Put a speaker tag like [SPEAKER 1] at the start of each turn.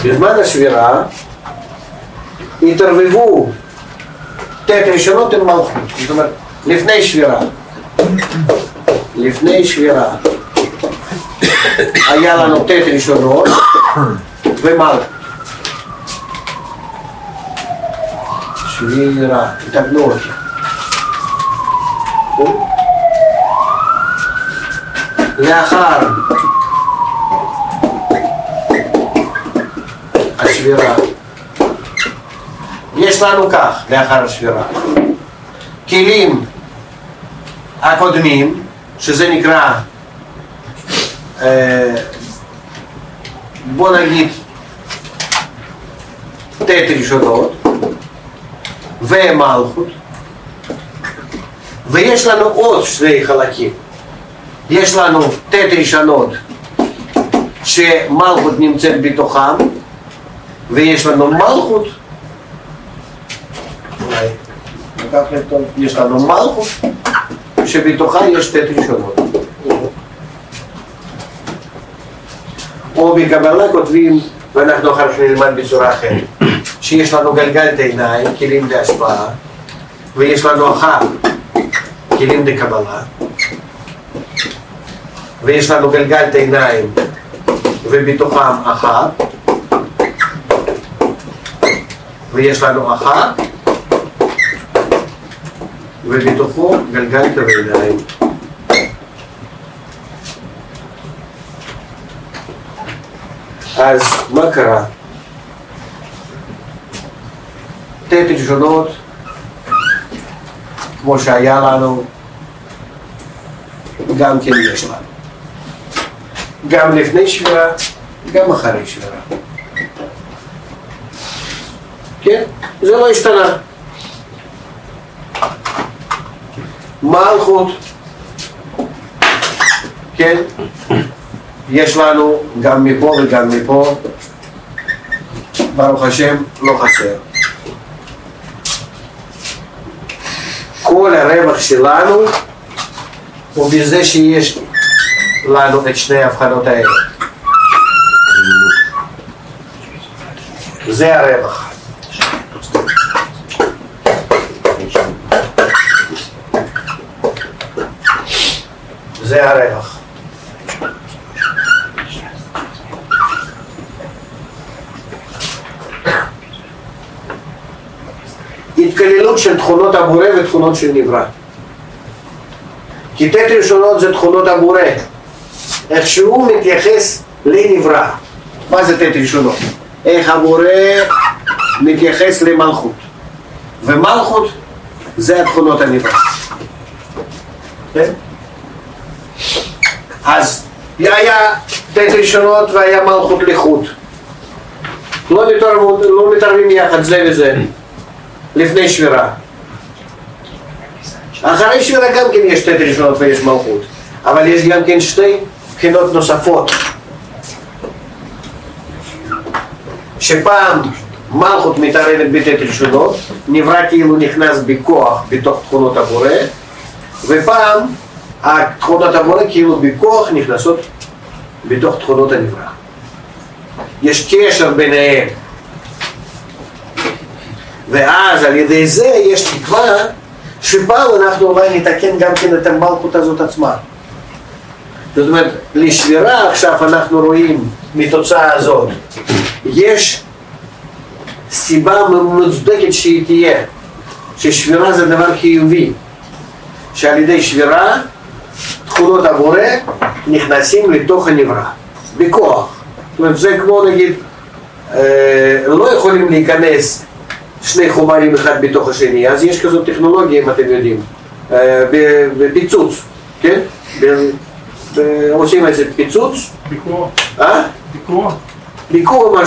[SPEAKER 1] בזמן השבירה התערבבו תת ראשונות עם מלכות, זאת אומרת לפני שבירה היה לנו תת ראשונות ומלכות. שבירה, תתקנו אותי. לאחר השבירה יש לנו כך, לאחר השבירה כלים הקודמים, שזה נקרא בוא נגיד תת ראשונות ומלכות, ויש לנו עוד שני חלקים. יש לנו תת ראשונות שמלכות נמצאת בתוכם, ויש לנו מלכות, יש לנו מלכות שבתוכה יש תת ראשונות. או בקבלה כותבים, ואנחנו אחר כך נלמד בצורה אחרת, שיש לנו גלגל עיניים, כלים להשפעה, ויש לנו אחר כלים לקבלה, ויש לנו גלגל עיניים ובתוכם אחר, ויש לנו אחר ובתוכו גלגל עיניים. אז מה קרה? תת ראשונות כמו שהיה לנו גם כן יש לנו, גם לפני שבירה גם אחרי שבירה, כן? זה לא השתנה. מלכות, כן? יש לנו גם מפה וגם מפה, ברוך השם לא חסר. כל הרווח שלנו הוא בזה שיש לנו את שני ההבחנות האלה. זה הרווח. זה הרווח. התכללות של תכונות הבורא ותכונות של נברא. כי תת ראשונות זה תכונות הבורא, איך שהוא מתייחס לנברא. מה זה תת ראשונות? איך הבורא מתייחס למלכות, ומלכות זה התכונות הנברא. אז היה תת ראשונות והיה מלכות לחוד, לא מתערבים יחד זה וזה לפני שבירה. אחרי שבירה גם כן יש תת ראשונות ויש מלכות, אבל יש גם כן שתי בחינות נוספות, שפעם מלכות מתערבת בתת ראשונות, נברא כאילו נכנס בכוח בתוך תכונות הבורא, ופעם תכונות הבורא כאילו בכוח נכנסות בתוך תכונות הנברא. יש קשר ביניהם, ואז על ידי זה יש תקווה שפעם אנחנו אולי נתקן גם כן את המלכות הזאת עצמה. זאת אומרת, לשבירה עכשיו אנחנו רואים מתוצאה הזאת, יש סיבה מוצדקת שהיא תהיה, ששבירה זה דבר חיובי, שעל ידי שבירה תכונות הבורא נכנסים לתוך הנברא בכוח. זאת אומרת, זה כמו נגיד לא יכולים להיכנס שני חומרים אחד בתוך השני, אז יש כזאת טכנולוגיה, אם אתם יודעים, בפיצוץ, כן? עושים איזה פיצוץ? ביקור. ביקור משהו